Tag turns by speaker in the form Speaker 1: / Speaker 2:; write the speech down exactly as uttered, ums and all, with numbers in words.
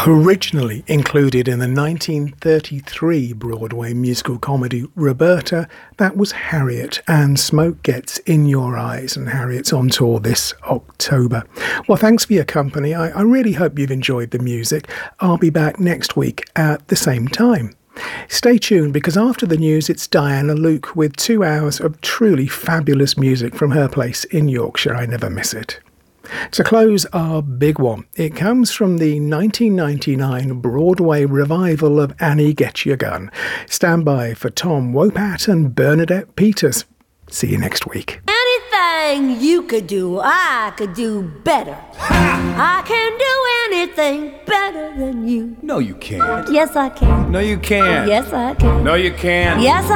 Speaker 1: Originally included in the nineteen thirty-three Broadway musical comedy Roberta, that was Harriet, and Smoke Gets In Your Eyes, and Harriet's on tour this October. Well, thanks for your company. I, I really hope you've enjoyed the music. I'll be back next week at the same time. Stay tuned, because after the news it's Diana Luke with two hours of truly fabulous music from her place in Yorkshire. I never miss it. To close our big one, it comes from the nineteen ninety-nine Broadway revival of Annie Get Your Gun. Stand by for Tom Wopat and Bernadette Peters. See you next week.
Speaker 2: Anything you could do, I could do better. I can do anything better than you.
Speaker 3: No, you can't.
Speaker 2: Yes, I can.
Speaker 3: No, you can't.
Speaker 2: Yes, I can.
Speaker 3: No, you can't.
Speaker 2: Yes,